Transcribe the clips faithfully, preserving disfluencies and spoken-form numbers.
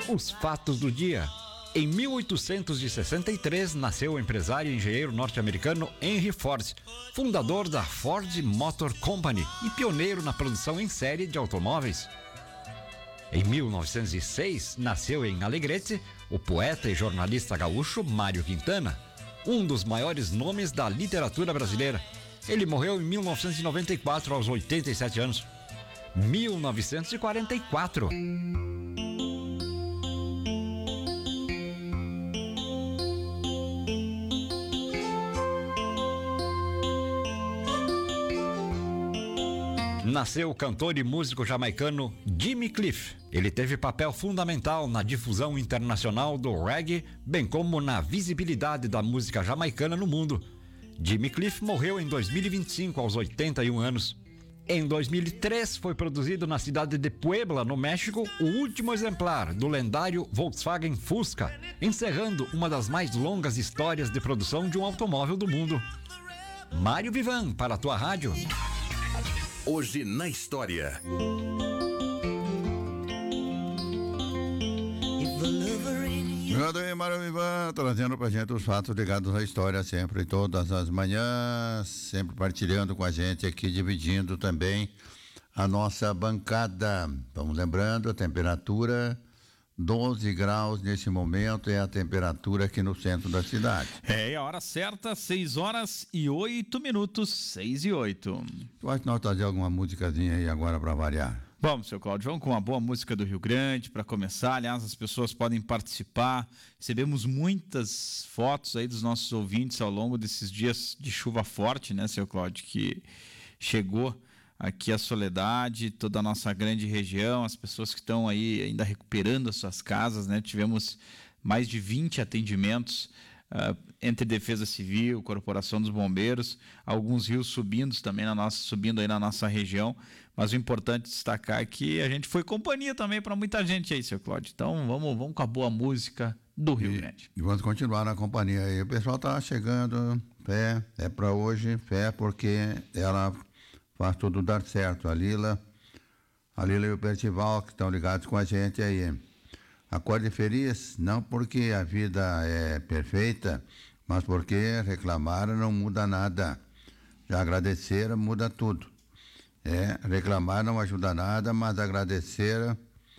Os fatos do dia. Em mil oitocentos e sessenta e três, nasceu o empresário e engenheiro norte-americano Henry Ford, fundador da Ford Motor Company e pioneiro na produção em série de automóveis. Em mil novecentos e seis, nasceu em Alegrete o poeta e jornalista gaúcho Mário Quintana, um dos maiores nomes da literatura brasileira. Ele morreu em mil novecentos e noventa e quatro, aos oitenta e sete anos. mil novecentos e quarenta e quatro. Nasceu o cantor e músico jamaicano Jimmy Cliff. Ele teve papel fundamental na difusão internacional do reggae, bem como na visibilidade da música jamaicana no mundo. Jimmy Cliff morreu em dois mil e vinte e cinco, aos oitenta e um anos. Em dois mil e três, foi produzido na cidade de Puebla, no México, o último exemplar do lendário Volkswagen Fusca, encerrando uma das mais longas histórias de produção de um automóvel do mundo. Mário Vivan, para a tua rádio. Hoje na história. Obrigado aí, Mário Vivan, trazendo pra gente os fatos ligados à história sempre, todas as manhãs, sempre partilhando com a gente aqui, dividindo também a nossa bancada. Vamos lembrando, a temperatura doze graus nesse momento é a temperatura aqui no centro da cidade. É, e a hora certa, seis horas e oito minutos, seis e oito. Eu acho que nós trazer alguma musicazinha aí agora para variar. Vamos, seu Cláudio, vamos com uma boa música do Rio Grande para começar. Aliás, as pessoas podem participar. Recebemos muitas fotos aí dos nossos ouvintes ao longo desses dias de chuva forte, né, seu Cláudio, que chegou aqui a Soledade, toda a nossa grande região, as pessoas que estão aí ainda recuperando as suas casas, né? Tivemos mais de vinte atendimentos uh, entre Defesa Civil, Corporação dos Bombeiros, alguns rios subindo também na nossa, subindo aí na nossa região, mas o importante destacar é que a gente foi companhia também para muita gente aí, seu Cláudio. Então vamos, vamos com a boa música do Rio e, Grande. E vamos continuar na companhia aí. O pessoal tá chegando, fé, é para hoje, fé, porque ela faz tudo dar certo. A Lila, a Lila e o Percival que estão ligados com a gente aí. Acorde feliz, não porque a vida é perfeita, mas porque reclamar não muda nada. Já agradecer muda tudo. É, reclamar não ajuda nada, mas agradecer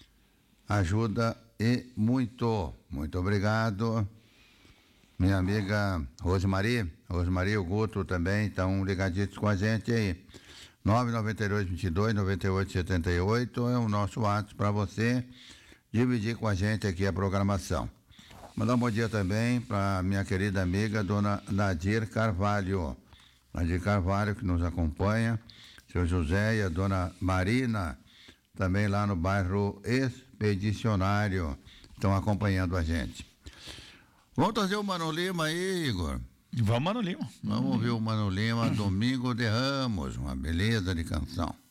ajuda e muito. Muito obrigado. Minha amiga Rosemarie, Rosemarie e o Guto também estão ligadinhos com a gente aí. nove nove dois, vinte e dois, noventa e oito, setenta e oito é o nosso WhatsApp para você dividir com a gente aqui a programação. Mandar um bom dia também para minha querida amiga Dona Nadir Carvalho. Nadir Carvalho que nos acompanha, seu José e a Dona Marina, também lá no bairro Expedicionário, estão acompanhando a gente. Vamos trazer o Mano Lima aí, Igor? Vamos, Mano Lima. Vamos ouvir o Mano Lima, Domingo de Ramos, uma beleza de canção.